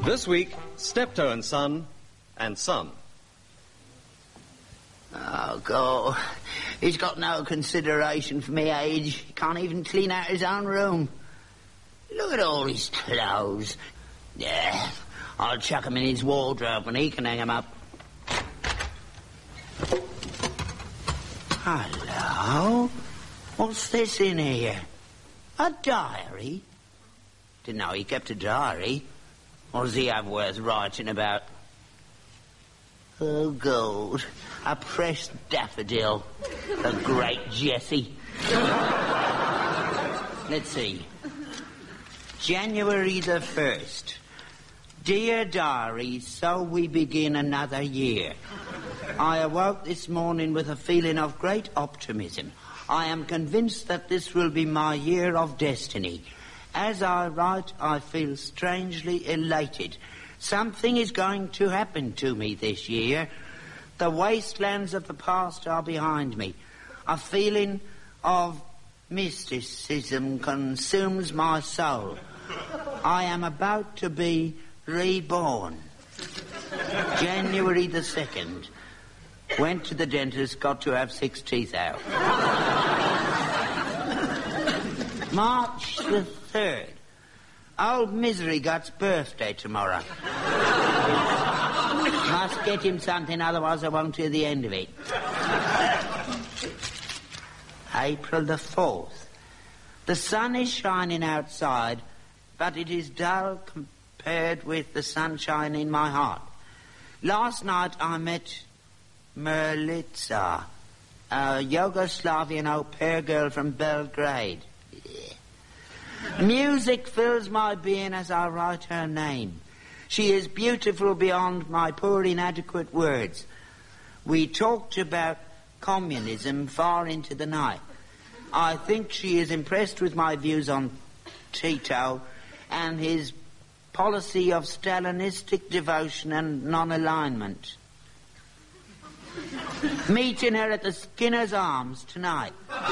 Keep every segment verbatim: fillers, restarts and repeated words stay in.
This week, Steptoe and Son and Son. Oh, God. He's got no consideration for me age. He can't even clean out his own room. Look at all his clothes. Yeah, I'll chuck him in his wardrobe and he can hang them up. Hello? What's this in here? A diary? Didn't know he kept a diary. What does he have worth writing about? Oh, God. A pressed daffodil. The great Jessie. Let's see. January the first. Dear Diary, so we begin another year. I awoke this morning with a feeling of great optimism. I am convinced that this will be my year of destiny. As I write, I feel strangely elated. Something is going to happen to me this year. The wastelands of the past are behind me. A feeling of mysticism consumes my soul. I am about to be reborn. January the second. Went to the dentist, got to have six teeth out. March the third. Old Misery Gut's birthday tomorrow. Must get him something, otherwise I won't hear the end of it. April the fourth. The sun is shining outside, but it is dull compared with the sunshine in my heart. Last night I met Merlitza, a Yugoslavian au pair girl from Belgrade. Yeah. Music fills my being as I write her name. She is beautiful beyond my poor inadequate words. We talked about communism far into the night. I think she is impressed with my views on Tito and his policy of Stalinistic devotion and non-alignment. Meeting her at the Skinner's Arms tonight.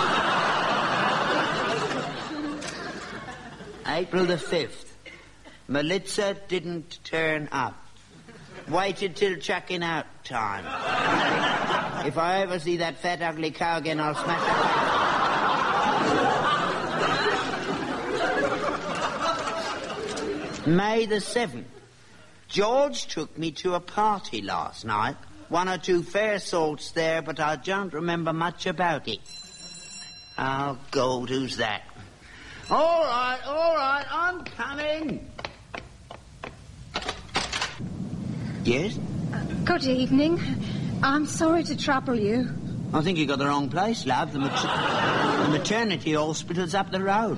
April the fifth. Melitza didn't turn up. Waited till chucking out time. If I ever see that fat, ugly cow again, I'll smash her face. May the seventh. George took me to a party last night. One or two fair sorts there, but I don't remember much about it. Oh, God, who's that? All right, all right, I'm coming. Yes? Uh, good evening. I'm sorry to trouble you. I think you got the wrong place, love. The, mater- the maternity hospital's up the road.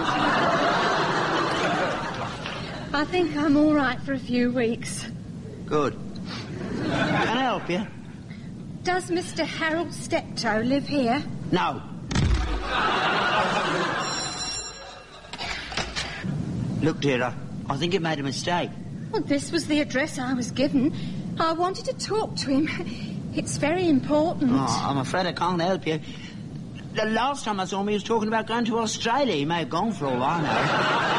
I think I'm all right for a few weeks. Good. Can I help you? Does Mister Harold Steptoe live here? No. Look, dear, I, I think you made a mistake. Well, this was the address I was given. I wanted to talk to him. It's very important. Oh, I'm afraid I can't help you. The last time I saw him, he was talking about going to Australia. He may have gone for all I know.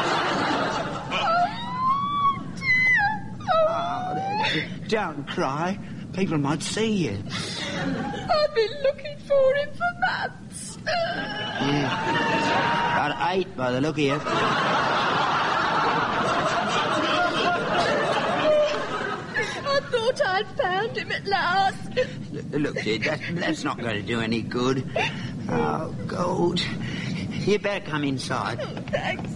Oh, don't cry. People might see you. I've been looking for him for months. Yeah. About eight by the look of you. I thought I'd found him at last. Look, dear, that, that's not going to do any good. Oh, God. You better come inside. Oh, thanks.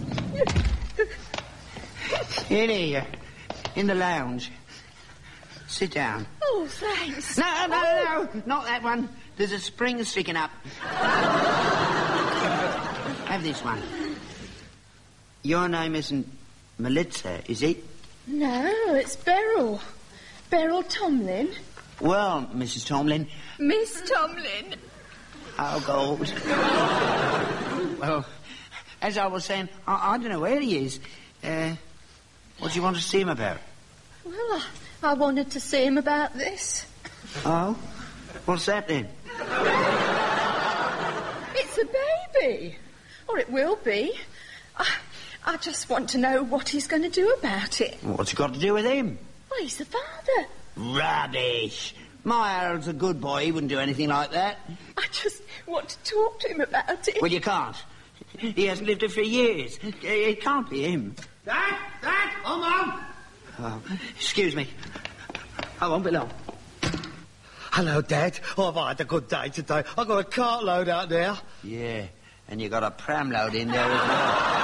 In here, in the lounge. Sit down. Oh, thanks. No, no, no, no, not that one. There's a spring sticking up. Have this one. Your name isn't Melitza, is it? No, it's Beryl. Beryl Tomlin. Well, Missus Tomlin. Miss Tomlin. Oh, God. Well, as I was saying, I, I don't know where he is. Uh, what do you want to see him about? Well, I, I wanted to see him about this. Oh? What's that, then? It's a baby. Or it will be. I, I just want to know what he's going to do about it. What's it got to do with him? Well, he's the father. Rubbish. My Harold's a good boy. He wouldn't do anything like that. I just want to talk to him about it. Well, you can't. He hasn't lived it for years. It can't be him. Dad! Dad! I'm home! Oh, excuse me. I won't be long. Hello, Dad. Oh, I've had a good day today. I've got a cartload out there. Yeah, and you got a pram load in there as well.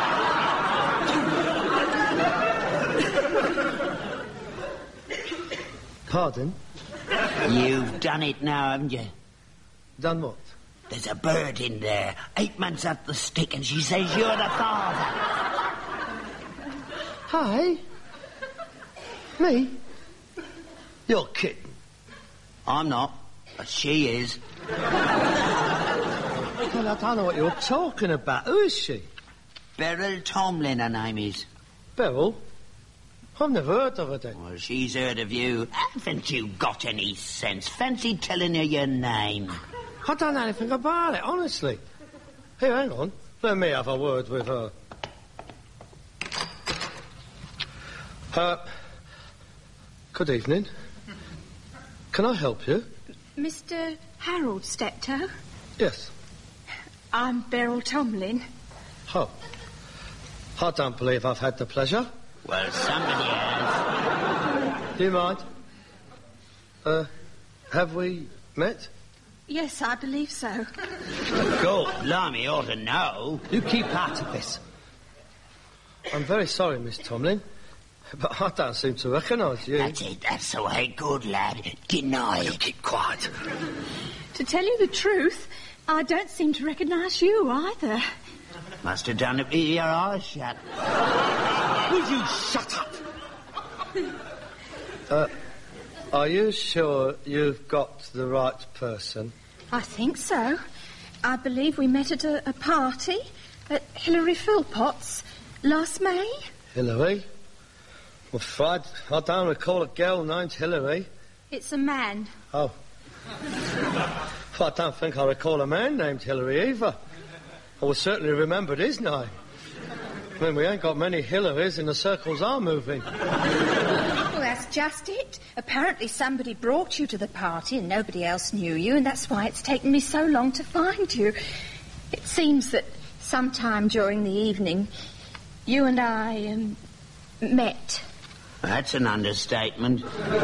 Pardon? You've done it now, haven't you? Done what? There's a bird in there, eight months up the stick, and she says you're the father. Hey? Me? You're kidding. I'm not, but she is. Well, I don't know what you're talking about. Who is she? Beryl Tomlin, her name is. Beryl? I've never heard of her then. Well, she's heard of you. Haven't you got any sense? Fancy telling her your name. I don't know anything about it, honestly. Here, hang on. Let me have a word with her. Uh, good evening. Can I help you? Mister Harold Steptoe? Yes. I'm Beryl Tomlin. Oh. I don't believe I've had the pleasure. Well, somebody has. Do you mind? Uh, have we met? Yes, I believe so. God, blimey, you ought to know. You keep out of this. I'm very sorry, Miss Tomlin, but I don't seem to recognise you. That's it, that's the way, good lad. Deny it. Keep quiet. To tell you the truth, I don't seem to recognise you either. Must have done it with your eyes shut. Will you shut up? uh, are you sure you've got the right person? I think so. I believe we met at a, a party at Hilary Philpott's last May. Hilary? Well, Fred, I don't recall a girl named Hilary. It's a man. Oh. Well, I don't think I recall a man named Hilary either. I will certainly remember his name. I mean, we ain't got many Hillarys in the circles I'm moving. Well, that's just it. Apparently somebody brought you to the party and nobody else knew you, and that's why it's taken me so long to find you. It seems that sometime during the evening, you and I um, met. That's an understatement.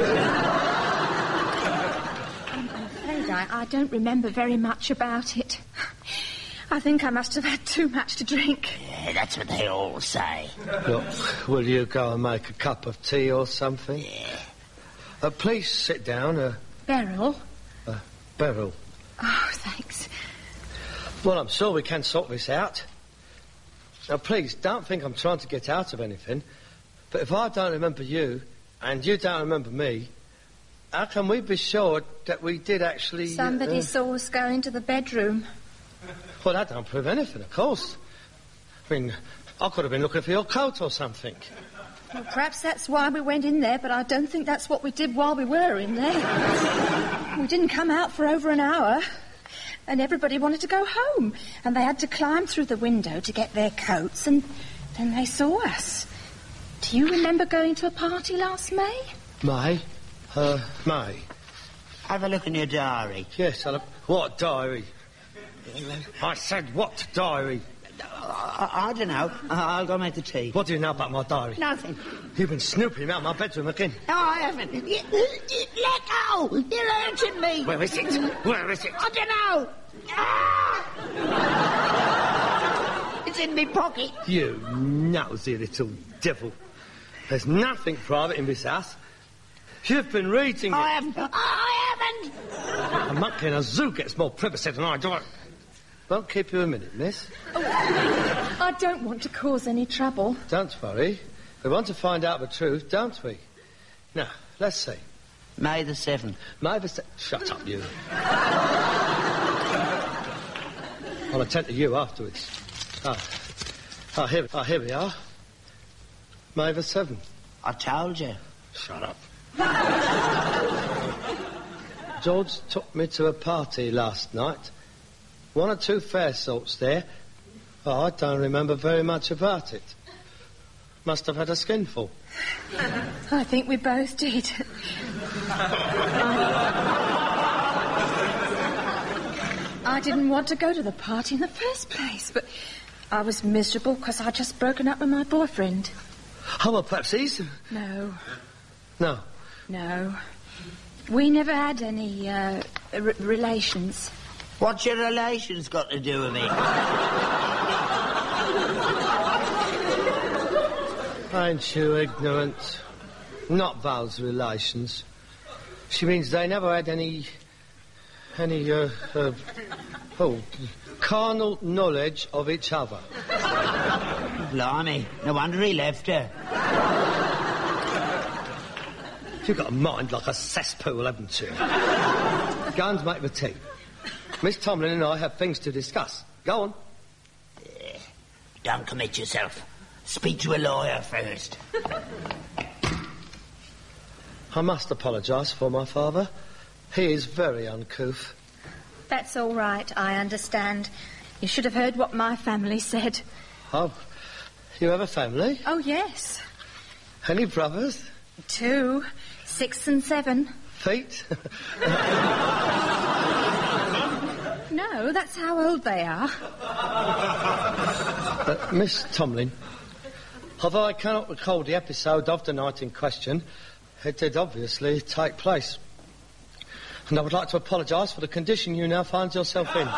I'm afraid I, I don't remember very much about it. I think I must have had too much to drink. Yeah, that's what they all say. Look, will you go and make a cup of tea or something? Yeah. Uh, please sit down. Uh, Beryl? uh, Beryl. Oh, thanks. Well, I'm sure we can sort this out. Now, please, don't think I'm trying to get out of anything. But if I don't remember you, and you don't remember me, how can we be sure that we did actually... Somebody uh, saw us go into the bedroom. Well, that don't prove anything, of course. I mean, I could have been looking for your coat or something. Well, perhaps that's why we went in there, but I don't think that's what we did while we were in there. We didn't come out for over an hour, and everybody wanted to go home, and they had to climb through the window to get their coats, and then they saw us. Do you remember going to a party last May? May? Uh, May? Have a look in your diary. Yes, I'll... What diary? I said what diary? I, I don't know. I'll go make the tea. What do you know about my diary? Nothing. You've been snooping out my bedroom again. No, I haven't. Y- y- let go! You're hurting me. Where is it? Where is it? I don't know. Ah! It's in my pocket. You nosy little devil. There's nothing private in this house. You've been reading it. I haven't. I haven't. A monkey in a zoo gets more privacy than I do. Won't keep you a minute, miss. Oh, I don't want to cause any trouble. Don't worry. We want to find out the truth, don't we? Now, let's see. May the seventh. May the se- Shut up, you. I'll attend to you afterwards. Ah, ah, here, ah, here we are. May the seventh. I told you. Shut up. George took me to a party last night. One or two fair sorts there. Oh, I don't remember very much about it. Must have had a skinful. I think we both did. I didn't want to go to the party in the first place, but I was miserable because I'd just broken up with my boyfriend. Oh, well, perhaps he's... No. No? No. We never had any, uh, r- relations. What's your relations got to do with it? Ain't you ignorant? Not Val's relations. She means they never had any... any, uh, uh... oh, carnal knowledge of each other. Blimey, no wonder he left her. You've got a mind like a cesspool, haven't you? Go and make the tea. Miss Tomlin and I have things to discuss. Go on. Uh, don't commit yourself. Speak to a lawyer first. I must apologise for my father. He is very uncouth. That's all right, I understand. You should have heard what my family said. Oh, you have a family? Oh, yes. Any brothers? Two, six and seven. Feet? No, that's how old they are. Uh, Miss Tomlin, although I cannot recall the episode of the night in question, it did obviously take place. And I would like to apologise for the condition you now find yourself in.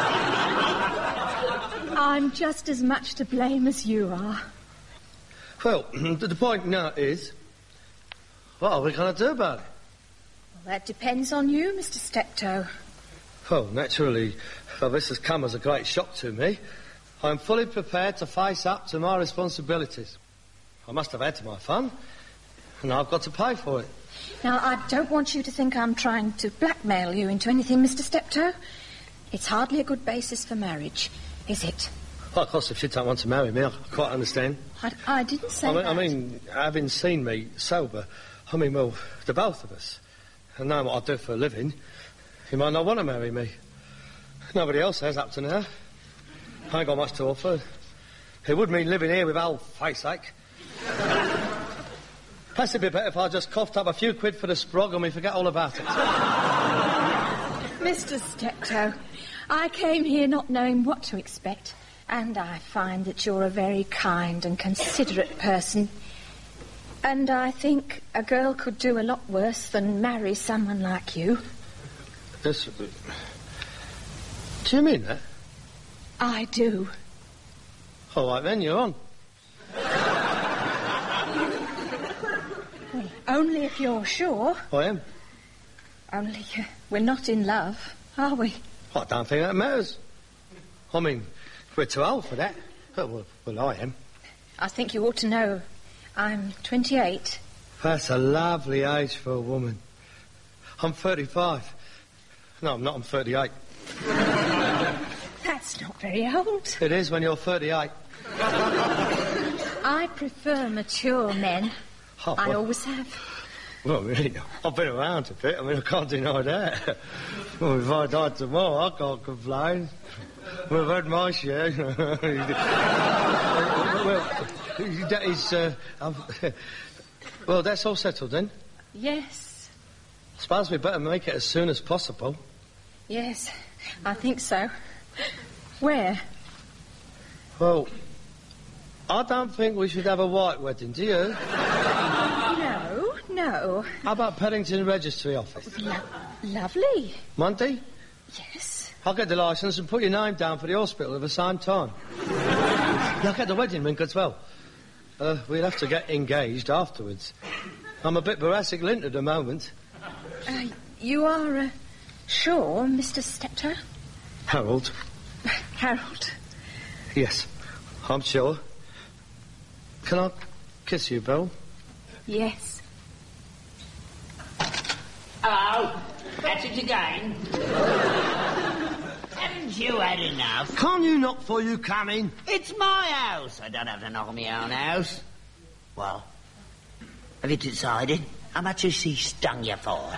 I'm just as much to blame as you are. Well, the point now is, what are we going to do about it? Well, that depends on you, Mister Steptoe. Well, naturally, well, this has come as a great shock to me. I'm fully prepared to face up to my responsibilities. I must have had to my fun, and I've got to pay for it. Now, I don't want you to think I'm trying to blackmail you into anything, Mister Steptoe. It's hardly a good basis for marriage, is it? Well, of course, if you don't want to marry me, I quite understand. I, I didn't say I mean, that. I mean, having seen me sober, I mean, well, the both of us, and knowing what I do for a living, you might not want to marry me. Nobody else has up to now. I ain't got much to offer. It would mean living here with old faceache. Perhaps it'd be better if I just coughed up a few quid for the sprog and we forget all about it. Mister Steptoe, I came here not knowing what to expect, and I find that you're a very kind and considerate person. And I think a girl could do a lot worse than marry someone like you. This... Do you mean that? I do. All right, then, you're on. Well, only if you're sure. I am. Only uh, we're not in love, are we? I don't think that matters. I mean, we're too old for that. Well, well, I am. I think you ought to know. I'm twenty-eight. That's a lovely age for a woman. I'm thirty-five. No, I'm not. I'm thirty-eight. That's not very old. It is when you're thirty-eight. I prefer mature men. Oh, I well, always have. well, really, I've been around a bit. I mean, I can't deny that. Well, if I died tomorrow, I can't complain. Well, I've had my share. Well, that is... Uh, well, that's all settled then. Yes. I suppose we better make it as soon as possible. Yes, I think so. Where? Well, I don't think we should have a white wedding, do you? No, no. How about Paddington Registry Office? Lo- lovely. Monday? Yes. I'll get the licence and put your name down for the hospital at the same time. I'll get the wedding ring as well. Uh, we'll have to get engaged afterwards. I'm a bit Boracic lint at the moment. Uh, you are, uh, sure, Mister Steptoe? Harold? Harold. Yes, I'm sure. Can I kiss you, Belle? Yes. Hello, that's it again. Haven't you had enough? Can't you knock before you come in? It's my house. I don't have to knock on my own house. Well, have you decided? How much has she stung you for?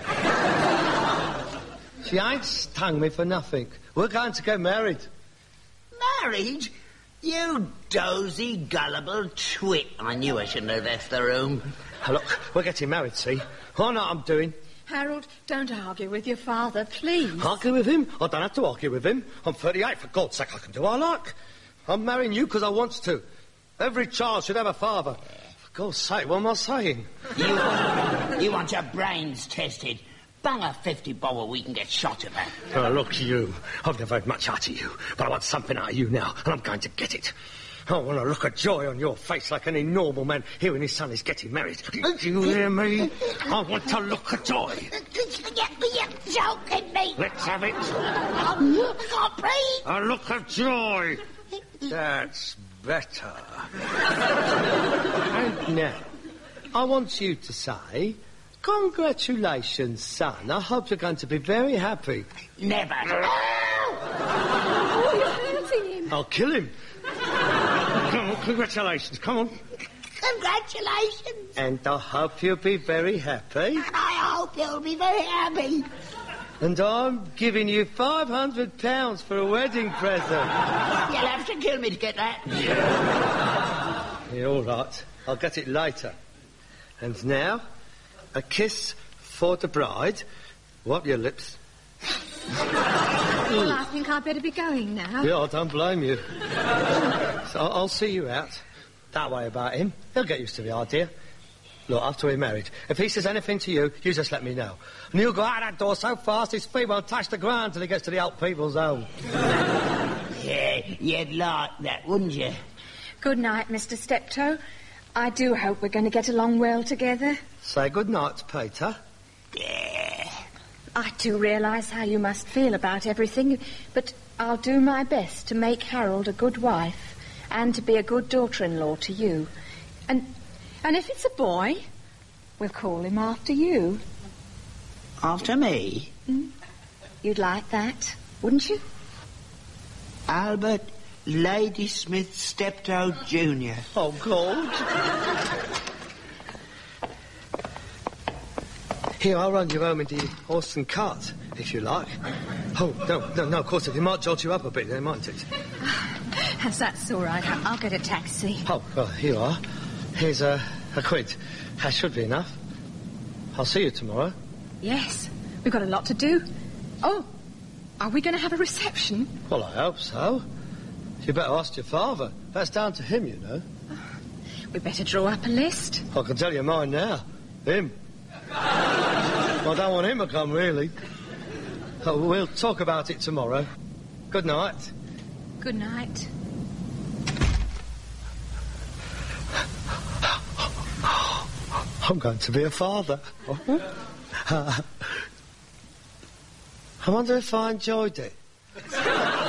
She ain't stung me for nothing. We're going to get married. Married? You dozy, gullible twit. I knew I shouldn't have left the room. Oh, look, we're getting married, see? I know what I'm doing. Harold, don't argue with your father, please. Argue with him? I don't have to argue with him. I'm thirty-eight, for God's sake, I can do what I like. I'm marrying you because I want to. Every child should have a father. For God's sake, what am I saying? You want, you want your brains tested. Bung a fifty bob or we can get shot at that. Oh, look, you. I've never had much out of you, but I want something out of you now, and I'm going to get it. I want to look of joy on your face like any normal man hearing his son is getting married. Do you hear me? I want to look of joy. You're joking me. Let's have it. I can't breathe. A look of joy. That's better. And now, I want you to say, congratulations, son. I hope you're going to be very happy. Never. Oh, you're hurting him. I'll kill him. Come on, congratulations, come on. Congratulations. And I hope you'll be very happy. And I hope you'll be very happy. And I'm giving you five hundred pounds for a wedding present. You'll have to kill me to get that. Yeah, all right. I'll get it later. And now, a kiss for the bride. Wipe your lips. Well, I think I'd better be going now. Yeah, I don't blame you. So I'll, I'll see you out. That way about him. He'll get used to the idea. Look, after we're married, if he says anything to you, you just let me know. And you'll go out that door so fast his feet won't touch the ground till he gets to the old people's home. Yeah, you'd like that, wouldn't you? Good night, Mister Steptoe. I do hope we're going to get along well together. Say good night, Peter. Yeah. I do realise how you must feel about everything, but I'll do my best to make Harold a good wife and to be a good daughter-in-law to you. And and if it's a boy, we'll call him after you. After me? Mm? You'd like that, wouldn't you? Albert Ladysmith Steptoe Junior Oh, God. Here, I'll run you home in the horse and cart, if you like. Oh, no, no, no, of course, it might jolt you up a bit there, mightn't it? That's all right. I'll get a taxi. Oh, well, here you are. Here's a, a quid. That should be enough. I'll see you tomorrow. Yes, we've got a lot to do. Oh, are we going to have a reception? Well, I hope so. You better ask your father. That's down to him, you know. We better draw up a list. I can tell you mine now. Him. I don't want him to come, really. Oh, we'll talk about it tomorrow. Good night. Good night. I'm going to be a father. I wonder if I enjoyed it.